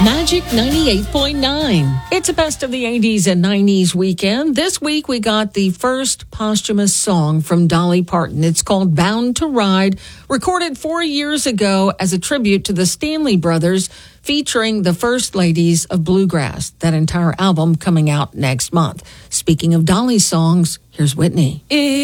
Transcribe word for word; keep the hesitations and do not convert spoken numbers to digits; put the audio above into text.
Magic ninety-eight point nine. It's a best of the eighties and nineties weekend. This week we got the first posthumous song from Dolly Parton. It's called Bound to Ride, recorded four years ago as a tribute to the Stanley Brothers, featuring the First Ladies of Bluegrass. That entire album coming out next month. Speaking of Dolly songs, here's Whitney.